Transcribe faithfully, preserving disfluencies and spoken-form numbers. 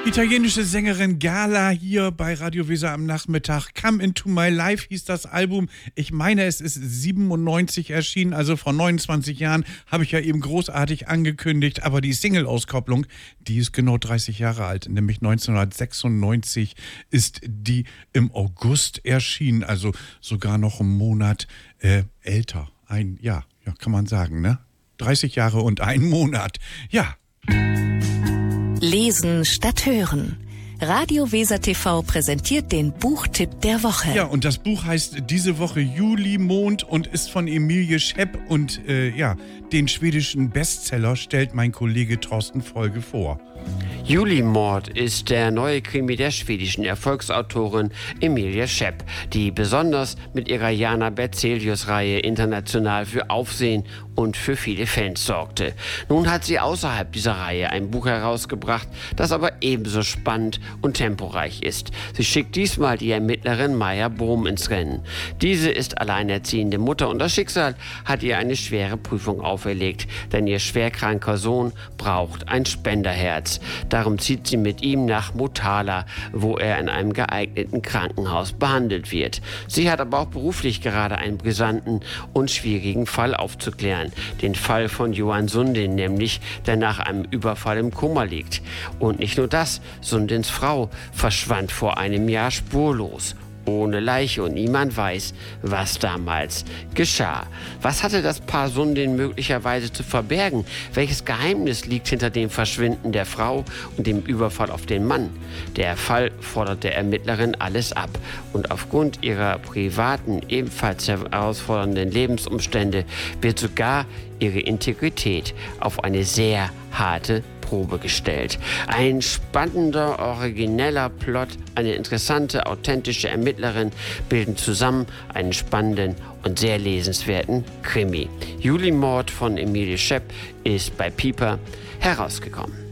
Italienische Sängerin Gala hier bei Radio Weser am Nachmittag. Come Into My Life hieß das Album. Ich meine, es ist siebenundneunzig erschienen, also vor neunundzwanzig Jahren, habe ich ja eben großartig angekündigt. Aber die Single-Auskopplung, die ist genau dreißig Jahre alt, nämlich neunzehnhundertsechsundneunzig ist die im August erschienen, also sogar noch einen Monat äh, älter. Ein, ja, ja, kann man sagen, ne? dreißig Jahre und ein Monat. Ja. Lesen statt hören. Radio Weser T V präsentiert den Buchtipp der Woche. Ja, und das Buch heißt diese Woche Julimond und ist von Emilie Schepp. Und äh, ja, den schwedischen Bestseller stellt mein Kollege Thorsten Folge vor. Julimord ist der neue Krimi der schwedischen Erfolgsautorin Emilie Schepp, die besonders mit ihrer Jana Berzelius-Reihe international für Aufsehen und für viele Fans sorgte. Nun hat sie außerhalb dieser Reihe ein Buch herausgebracht, das aber ebenso spannend und temporeich ist. Sie schickt diesmal die Ermittlerin Maja Bohm ins Rennen. Diese ist alleinerziehende Mutter und das Schicksal hat ihr eine schwere Prüfung auferlegt, denn ihr schwerkranker Sohn braucht ein Spenderherz. Darum zieht sie mit ihm nach Motala, wo er in einem geeigneten Krankenhaus behandelt wird. Sie hat aber auch beruflich gerade einen brisanten und schwierigen Fall aufzuklären. Den Fall von Johan Sundin nämlich, der nach einem Überfall im Koma liegt. Und nicht nur das, Sundins Frau verschwand vor einem Jahr spurlos. Ohne Leiche und niemand weiß, was damals geschah. Was hatte das Paar Sundin möglicherweise zu verbergen? Welches Geheimnis liegt hinter dem Verschwinden der Frau und dem Überfall auf den Mann? Der Fall fordert der Ermittlerin alles ab und aufgrund ihrer privaten, ebenfalls herausfordernden Lebensumstände wird sogar ihre Integrität auf eine sehr harte Probe gestellt. Ein spannender, origineller Plot, eine interessante, authentische Ermittlerin bilden zusammen einen spannenden und sehr lesenswerten Krimi. Julimord von Emilie Schepp ist bei Piper herausgekommen.